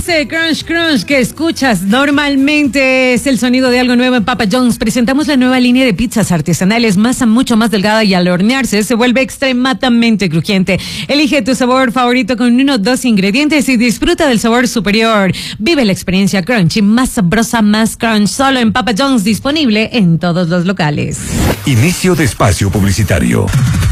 Ese crunch crunch que escuchas normalmente es el sonido de algo nuevo en Papa John's. Presentamos la nueva línea de pizzas artesanales, masa mucho más delgada y al hornearse se vuelve extremadamente crujiente. Elige tu sabor favorito con 1 o 2 ingredientes y disfruta del sabor superior. Vive la experiencia crunchy, más sabrosa, más crunch, solo en Papa John's, disponible en todos los locales. Inicio de espacio publicitario.